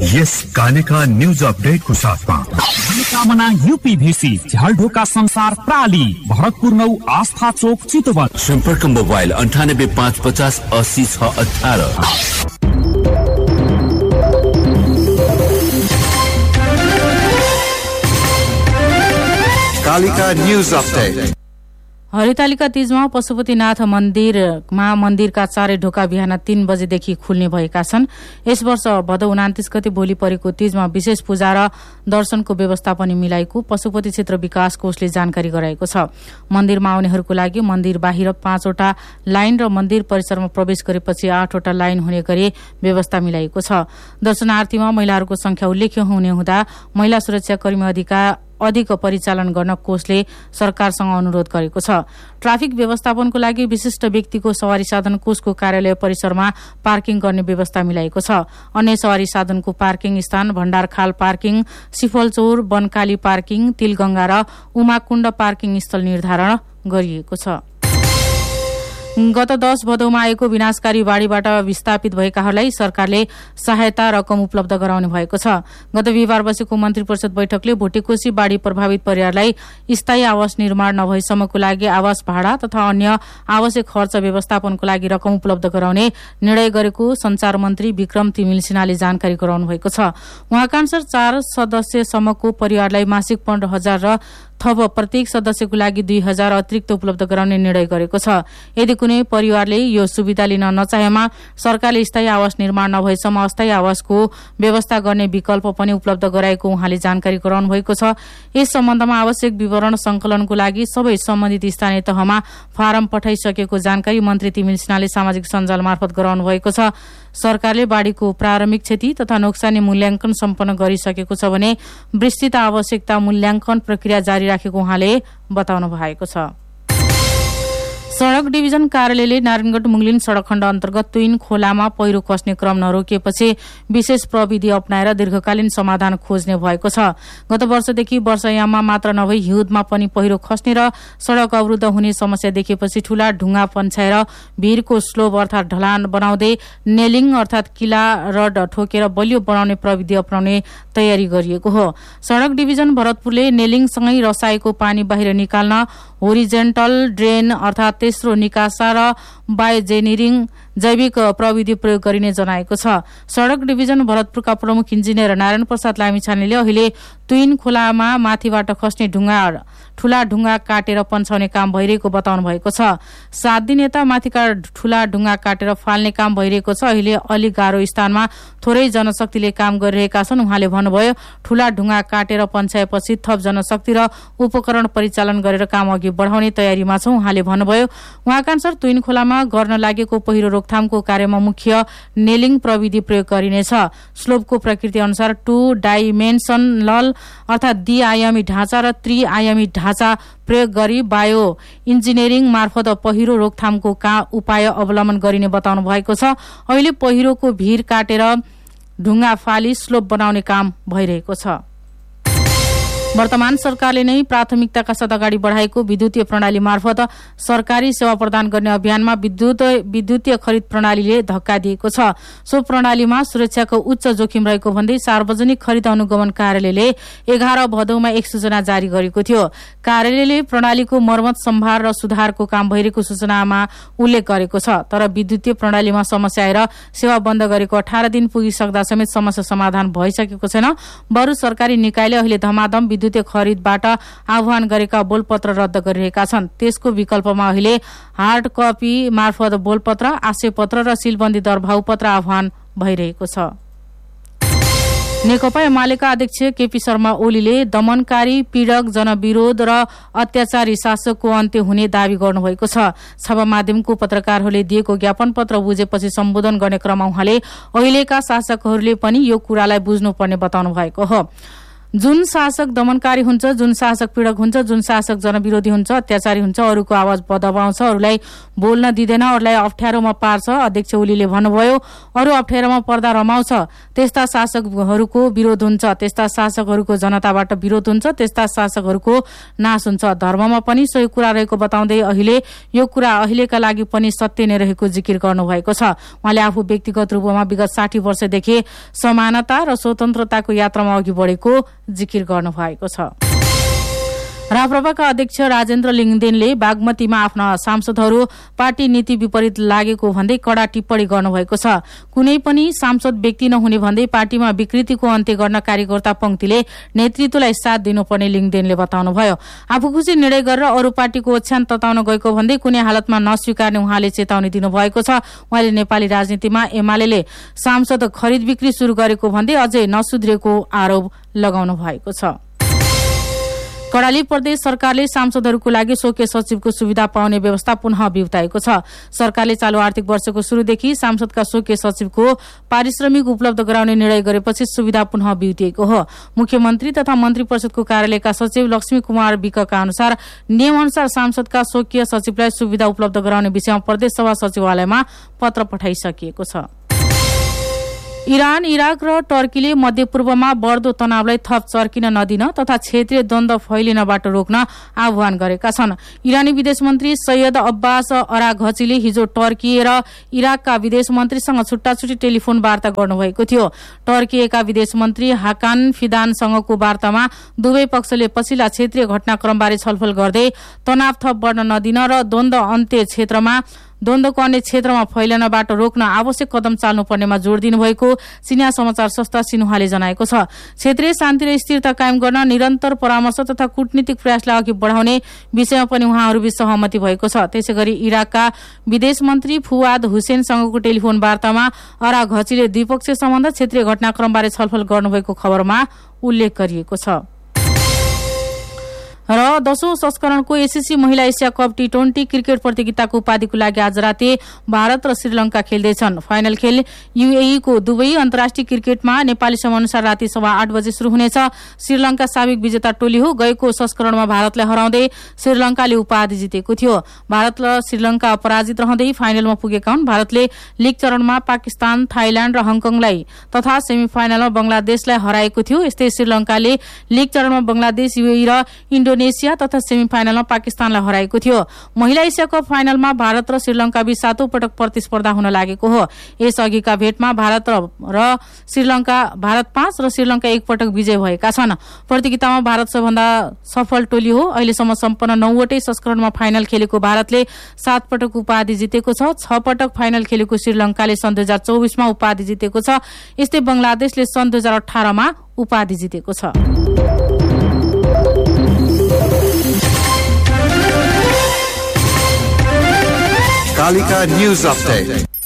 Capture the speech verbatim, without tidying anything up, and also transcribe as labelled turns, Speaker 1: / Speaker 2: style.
Speaker 1: यस Kaleka news अपडेटको साथमा
Speaker 2: मनोकामना यूपीभीसी झ्यालढोका संसार प्राली भरतपुर नौ आस्था चोक चितवन।
Speaker 3: सम्पर्क मोबाइल अन्ठानब्बे पाँच पचास अस्सी छ अठार।
Speaker 1: Kalika news update.
Speaker 4: हरितालिका तीजमा पशुपतिनाथ मन्दिरमा मन्दिरका चारै ढोका बिहान तीन बजेदेखि खुल्ने भएका छन्। यस वर्ष भदौ उनातिस गते भोलि परेको तीजमा विशेष पूजा र दर्शनको व्यवस्था पनि मिलाएको पशुपति क्षेत्र विकास कोषले जानकारी गराएको छ। मन्दिरमा आउनेहरूको लागि मन्दिर बाहिर पाँचवटा लाइन र मन्दिर परिसरमा प्रवेश गरेपछि आठवटा लाइन हुने गरी व्यवस्था मिलाएको छ। दर्शनार्थीमा महिलाहरूको संख्या उल्लेख्य हुने हुँदा महिला सुरक्षाकर्मी अधिकार अधिक परिचालन गर्न कोषले सरकारसँग अनुरोध गरेको छ। ट्राफिक व्यवस्थापनको लागि विशिष्ट व्यक्तिको सवारी साधन कोषको कार्यालय परिसरमा पार्किङ गर्ने व्यवस्था मिलाएको छ। अन्य सवारी साधनको पार्किङ स्थान भण्डारखाल पार्किङ, सिफलचौर बनकाली पार्किङ, तिलगंगा र उमाकुण्ड पार्किङ स्थल निर्धारण गरिएको छ। गत दश भदौमा आएको विनाशकारी बाढ़ीबाट विस्थापित भएकाहरूलाई सरकारले सहायता रकम उपलब्ध गराउने भएको छ। गत बिहिबार बसेको मन्त्री परिषद बैठकले भोटेकोशी बाढ़ी प्रभावित परिवारलाई स्थायी आवास निर्माण नभएसम्मको लागि आवास भाडा तथा अन्य आवश्यक खर्च व्यवस्थापनको लागि रकम उपलब्ध गराउने निर्णय गरेको संचार मन्त्री विक्रम तिमिल सिन्हाले जानकारी गराउनु भएको छ। उहाँका अनुसार चार सदस्यसम्मको परिवारलाई मासिक पन्ध्र हजार र थप प्रत्येक सदस्यको लागि दुई हजार अतिरिक्त उपलब्ध गराउने निर्णय गरेको छ। यदि कुनै परिवारले यो सुविधा लिन नचाहेमा सरकारले स्थायी आवास निर्माण नभएसम्म अस्थायी आवासको व्यवस्था गर्ने विकल्प पनि उपलब्ध गराएको उहाँले जानकारी गराउनु भएको छ। यस सम्बन्धमा आवश्यक विवरण संकलनको लागि सबै सम्बन्धित स्थानीय तहमा फारम पठाइसकेको जानकारी मन्त्री तिमिल सिन्हाले सामाजिक सञ्जाल मार्फत गराउनु भएको छ। सरकारले बाढ़ीको प्रारम्भिक क्षति तथा नोक्सानी मूल्याङ्कन सम्पन्न गरिसकेको छ भने विस्तृत आवश्यकता मूल्याङ्कन प्रक्रिया जारी राखेको उहाँले बताउनु भएको छ। सड़क डिभिजन कार्यालयले नारायणगढ मुङलिन सड़क खण्ड अन्तर्गत तुइन खोलामा पहिरो खस्ने क्रम नरोकिएपछि विशेष प्रविधि अपनाएर दीर्घकालीन समाधान खोज्ने भएको छ। गत वर्षदेखि वर्षायाममा मात्र नभई हिउँदमा पनि पहिरो खस्ने र सड़क अवरुद्ध हुने समस्या देखेपछि ठूला ढुङ्गा पन्छाएर भीरको स्लोब अर्थात ढलान बनाउँदै नेलिङ अर्थात किला रड ठोकेर बलियो बनाउने प्रविधि अपनाउने तयारी गरिएको हो। सड़क डिभिजन भरतपुरले नेलिङसँगै रसाएको पानी बाहिर निकाल्न होरिजेन्टल ड्रेन अर्थात तेस्रो निकासा र बायोजेनिरिङ जैविक प्रविधि प्रयोग गरिने जनाएको छ। सड़क डिभिजन भरतपुरका प्रमुख इन्जिनियर नारायण प्रसाद लामिछानेले अहिले तुइन खोलामा माथिबाट खस्ने ढुङ्गा ठूला ढुङ्गा काटेर पन्छाउने काम भइरहेको बताउनु भएको छ। सात दिन यता माथिका ठूला ढुङ्गा काटेर फाल्ने काम भइरहेको छ। अहिले अलि गाह्रो स्थानमा थोरै जनशक्तिले काम गरिरहेका छन्। उहाँले भन्नुभयो ठूला ढुङ्गा काटेर पन्छाएपछि थप जनशक्ति र उपकरण परिचालन गरेर काम अघि बढ़ाउने तयारीमा छौं। उहाँले भन्नुभयो उहाँका अनुसार तुइन खोलामा गर्न लागेको पहिरो रोकथामको कार्यमा मुख्य नेलिङ प्रविधि प्रयोग गरिनेछ। स्लोपको प्रकृति अनुसार टू डाइमेन्सनल अर्थात द्विआयामी ढाँचा र त्रिआयामी ढाँचा प्रयोग गरी बायो इन्जिनियरिङ मार्फत पहिरो रोकथामको का उपाय अवलम्बन गरिने बताउनु भएको छ। अहिले पहिरोको भीर काटेर ढुङ्गा फाली स्लोप बनाउने काम भइरहेको छ। वर्तमान सरकारले नै प्राथमिकताका साथ अगाडि बढ़ाएको विद्युतीय प्रणाली मार्फत सरकारी सेवा प्रदान गर्ने अभियानमा विद्युत विद्युतीय खरिद प्रणालीले धक्का दिएको छ। सो प्रणालीमा सुरक्षाको उच्च जोखिम रहेको भन्दै सार्वजनिक खरिद अनुगमन कार्यालयले एघार भदौमा एक सूचना जारी गरेको थियो। कार्यालयले प्रणालीको मर्मत सम्भार र सुधारको काम भइरहेको सूचनामा उल्लेख गरेको छ। तर विद्युतीय प्रणालीमा समस्या आएर सेवा बन्द गरेको अठार दिन पुगिसक्दा समेत समस्या समाधान भइसकेको छैन। बरु सरकारी निकायले अहिले धमाधम विद्युतीय खरिदबाट आह्वान गरेका बोलपत्र रद्द गरिरहेका छन्। त्यसको विकल्पमा अहिले हार्ड कपी मार्फत बोलपत्र, आशयपत्र र सीलबन्दी दरभाउपत्र आह्वान भइरहेको छ। नेकपा एमालेका अध्यक्ष केपी शर्मा ओलीले दमनकारी पीड़क जनविरोध र अत्याचारी शासकको अन्त्य हुने दावी गर्नुभएको छ। छापा माध्यमको पत्रकारहरूले दिएको ज्ञापन पत्र बुझेपछि सम्बोधन गर्ने क्रममा उहाँले अहिलेका शासकहरूले पनि यो कुरालाई बुझ्नुपर्ने बताउनु भएको हो। जुन शासक दमनकारी हुन्छ, जुन शासक पीडक हुन्छ, जुन शासक जनविरोधी हुन्छ, अत्याचारी हुन्छ, अरूको आवाज दबाउँछ, अरूलाई बोल्न दिँदैन, अरूलाई अप्ठ्यारोमा पार्छ, अध्यक्ष ओलीले भन्नुभयो, अरू अप्ठ्यारोमा पर्दा रमाउँछ, त्यस्ता शासकहरूको विरोध हुन्छ, त्यस्ता शासकहरूको जनताबाट विरोध हुन्छ, त्यस्ता शासकहरूको नाश हुन्छ। धर्ममा पनि सोही कुरा रहेको बताउँदै अहिले यो कुरा अहिलेका लागि पनि सत्य नै रहेको जिकिर गर्नुभएको छ। उहाँले आफू व्यक्तिगत रूपमा विगत साठी वर्षदेखि समानता र स्वतन्त्रताको यात्रामा अघि बढेको जिकिर गर्नुभएको छ। राप्रपाका अध्यक्ष राजेन्द्र लिङदेनले बागमतीमा आफ्ना सांसदहरू पार्टी नीति विपरीत लागेको भन्दै कडा टिप्पणी गर्नुभएको छ। कुनै पनि सांसद व्यक्ति नहुने भन्दै पार्टीमा विकृतिको अन्त्य गर्न कार्यकर्ता पंक्तिले नेतृत्वलाई साथ दिनुपर्ने लिङदेनले बताउनुभयो। आफूखुसी निर्णय गरेर अरू पार्टीको ओछ्यान तताउन गएको भन्दै कुनै हालतमा नस्वीकार्ने उहाँले चेतावनी दिनुभएको छ। उहाँले नेपाली राजनीतिमा एमाले सांसद खरिद बिक्री शुरू गरेको भन्दै अझै नसुध्रिएको आरोप लगाउनु भएको छ। कर्णाली प्रदेश सरकारले सांसदहरूको लागि स्वकीय सचिवको सुविधा पाउने व्यवस्था पुनः बिउताएको छ। सरकारले चालू आर्थिक वर्षको शुरूदेखि सांसदका स्वकीय सचिवको पारिश्रमिक उपलब्ध गराउने निर्णय गरेपछि सुविधा पुनः बिउतिएको हो। मुख्यमन्त्री तथा मन्त्री परिषदको कार्यालयका सचिव लक्ष्मी कुमार विकका अनुसार नियम अनुसार सांसदका स्वकीय सचिवलाई सुविधा उपलब्ध गराउने विषयमा प्रदेश सभा सचिवालयमा पत्र पठाइसकिएको छ। इरान, इराक र टर्कीले मध्यपूर्वमा बढ्दो तनावलाई थप चर्किन नदिन तथा क्षेत्रीय द्वन्द्व फैलिनबाट रोक्न आह्वान गरेका छन्। इरानी विदेश मन्त्री सैयद अब्बास अराघचीले हिजो टर्की र इराकका विदेश मन्त्रीसँग छुट्टा छुट्टी टेलिफोन वार्ता गर्नुभएको थियो। टर्कीका विदेश मन्त्री हाकान फिदानसँगको वार्तामा दुवै पक्षले पछिल्ला क्षेत्रीय घटनाक्रमबारे छलफल गर्दै तनाव थप बढ्न नदिन र द्वन्द्व अन्त्य क्षेत्रमा द्वन्द्वको अन्य क्षेत्रमा फैलनबाट रोक्न आवश्यक कदम चाल्नुपर्नेमा जोड़ दिनुभएको चिनिया समाचार संस्था सिन्हुवाले जनाएको छ। क्षेत्रीय शान्ति र स्थिरता कायम गर्न निरन्तर परामर्श तथा कूटनीतिक प्रयासलाई अघि बढाउने विषयमा पनि उहाँहरूबीच सहमति भएको छ। त्यसैगरी इराकका विदेश मन्त्री फुवाद हुसेनसँगको टेलिफोन वार्तामा अराघचीले द्विपक्षीय सम्बन्ध क्षेत्रीय घटनाक्रमबारे छलफल गर्नुभएको खबरमा उल्लेख गरिएको छ। र दशौं संस्करणको एसएससी महिला Asia cup T twenty cricket प्रतियोगिताको उपाधिको लागि आज राति भारत र श्रीलंका खेल्दैछन्। फाइनल खेल यूएई को दुबई अन्तर्राष्ट्रिय क्रिकेटमा नेपाली समयानुसार राति सवा आठ बजे शुरू हुनेछ। श्रीलंका साबिक विजेता टोली हो। गएको संस्करणमा भारतलाई हराउँदै श्रीलंकाले उपाधि जितेको थियो। भारत र श्रीलंका अपराजित रहँदै फाइनलमा पुगेका हुन्। भारतले लीग चरणमा पाकिस्तान, थाइल्याण्ड र हङकङलाई तथा सेमी फाइनलमा बंगलादेशलाई हराएको थियो। यस्तै श्रीलंकाले लीग चरणमा बंगलादेश, यूएई र इन्डोनेसिया तथा सेमी फाइनलमा पाकिस्तानलाई हराएको थियो। महिला एसिया कप फाइनलमा भारत र श्रीलंका बीच सातौं पटक प्रतिस्पर्धा हुन लागेको हो। यसअघिका भेटमा भारत र श्रीलंका भारत पाँच र श्रीलंका एक पटक विजय भएका छन्। प्रतियोगितामा भारत सबभन्दा सफल टोली हो। अहिलेसम्म सम्पन्न नौवटै संस्करणमा फाइनल खेलेको भारतले सात पटक उपाधि जितेको छ। छ पटक फाइनल खेलेको श्रीलंकाले सन् दुई हजार चौबिसमा उपाधि जितेको छ। यस्तै बंगलादेशले सन् दुई हजार अठारमा उपाधि जितेको छ।
Speaker 1: Kalika news update.